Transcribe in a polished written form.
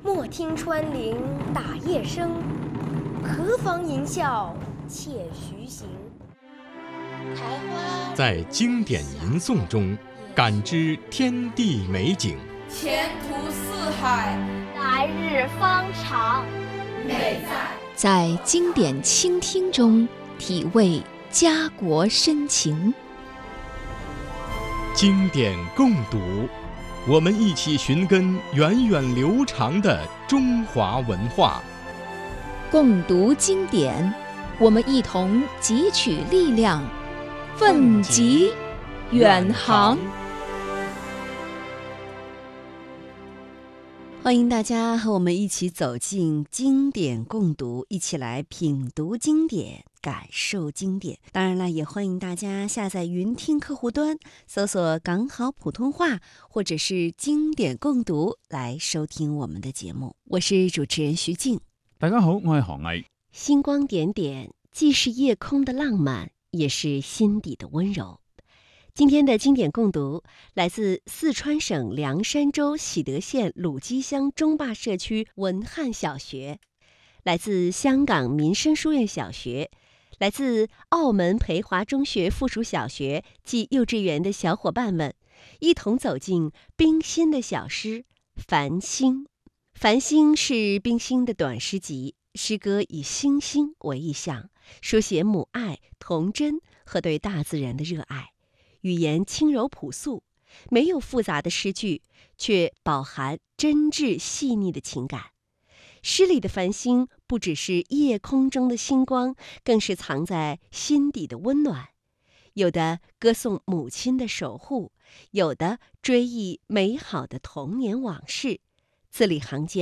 莫听穿林打叶声，何妨吟啸且徐行。 台花在经典吟诵中感知天地美景， 前途似海， 来日方长。 美在经典倾听中体味家国深情。 经典共读，我们一起寻根源远流长的中华文化。 共读经典，我们一同汲取力量，奋楫远航。 欢迎大家和我们一起走进经典共读，一起来品读经典，感受经典。当然了，也欢迎大家下载云听客户端，搜索港好普通话或者是经典共读来收听我们的节目。我是主持人徐静。 大家好，我係何毅。 星光点点，既是夜空的浪漫，也是心底的温柔。今天的经典共读来自四川省凉山州喜德县鲁基乡中坝社区文汉小学，来自香港民生书院小学，来自澳门培华中学附属小学暨幼稚园的小伙伴们，一同走进冰心的小诗《繁星》。《繁星》是冰心的短诗集，诗歌以星星为意象，书写母爱、童真和对大自然的热爱。语言轻柔朴素，没有复杂的诗句，却饱含真挚细腻的情感。诗里的繁星不只是夜空中的星光，更是藏在心底的温暖。有的歌颂母亲的守护，有的追忆美好的童年往事，字里行间